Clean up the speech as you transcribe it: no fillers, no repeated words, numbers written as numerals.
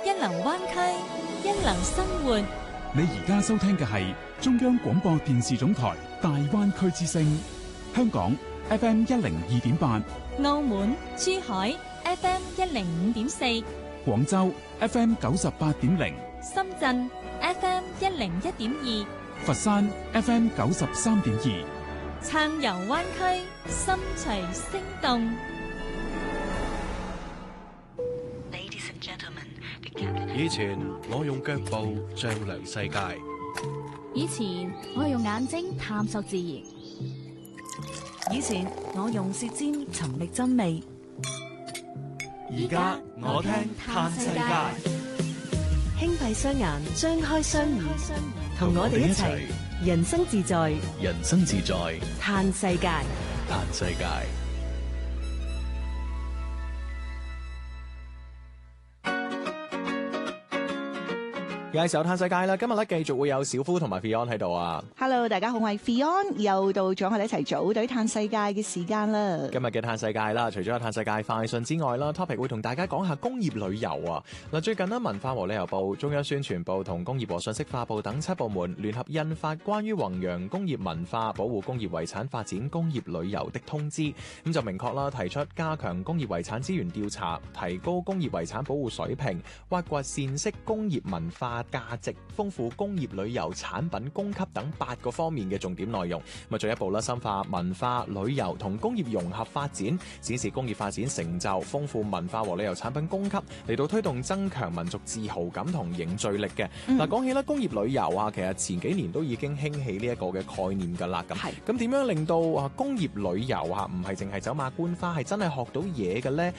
一流灣區，一流生活。 你而家收聽嘅係中央廣播電視總台大灣區之聲，香港 FM 102.8， 澳門、珠海 FM 105.4， 廣州 FM 98.0， 深圳 FM 101.2，佛山 FM 93.2， 暢遊灣區，心隨聲動。 以前我用腳步丈量世界， 以前我用眼睛探索自然， 以前我用舌尖尋覓真味， 而家我聽嘆世界。 輕閉雙眼，張開雙耳，同我哋一齊人生自在， 人生自在， 嘆世界， 嘆世界。 有時候嘆世界啦，今日咧繼續會有小夫同埋 Fion 喺度啊。 Hello， 大家好，我係 Fion， 又到咗我哋一齊組隊嘆世界嘅時間啦。 今日嘅嘆世界啦，除咗有嘆世界快訊之外啦 ，topic 會同大家講下工業旅遊啊。嗱，最近呢，文化和旅遊部、中央宣傳部同工業和信息化部等7部門聯合印發關於弘揚工業文化、保護工業遺產、發展工業旅遊的通知，咁就明確啦，提出加強工業遺產資源調查，提高工業遺產保護水平，挖掘善識工業文化價值，豐富工業旅遊產品供給等8個方面嘅重點內容。咁啊，進一步啦，深化文化旅遊同工業融合發展，展示工業發展成就，豐富文化和旅遊產品供給，嚟到推動增強民族自豪感同凝聚力嘅。嗱，講起啦，工業旅遊啊，其實前幾年都已經興起呢一個嘅概念㗎啦。咁點樣令到工業旅遊啊唔係淨係走馬觀花，係真係學到嘢嘅咧？